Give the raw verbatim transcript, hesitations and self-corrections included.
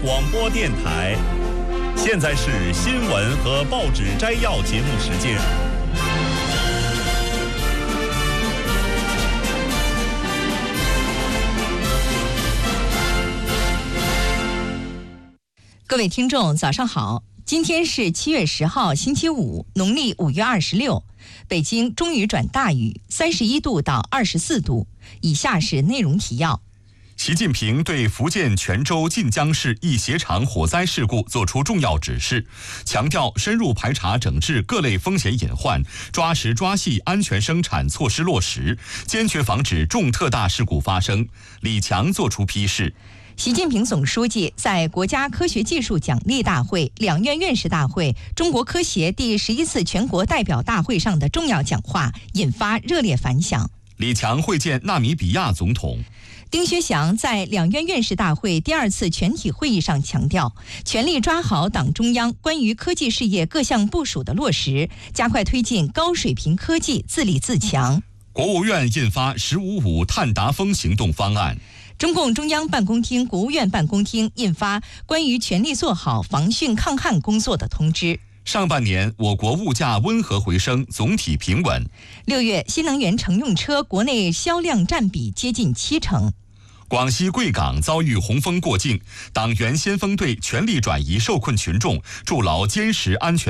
广播电台，现在是新闻和报纸摘要节目时间。 各位听众，早上好！今天是七月十号，星期五，农历五月二十六。北京中雨转大雨，三十一度到二十四度。以下是内容提要。 习近平对福建泉州晋江市一鞋厂火灾事故作出重要指示，强调深入排查整治各类风险隐患，抓实抓细安全生产措施落实，坚决防止重特大事故发生。李强作出批示。 习近平总书记在国家科学技术奖励大会、两院院士大会、中国科协第十一次全国代表大会上的重要讲话引发热烈反响。 李强会见纳米比亚总统。 丁薛祥在两院院士大会第二次全体会议上强调，全力抓好党中央关于科技事业各项部署的落实，加快推进高水平科技自立自强。 国务院印发“十五五”碳达峰行动方案。 中共中央办公厅、国务院办公厅印发关于全力做好防汛抗旱工作的通知。 上半年，我国物价温和回升，总体平稳。 六月，新能源乘用车国内销量占比接近七成。 广西贵港遭遇洪峰过境，党员先锋队全力转移受困群众，筑牢坚实安全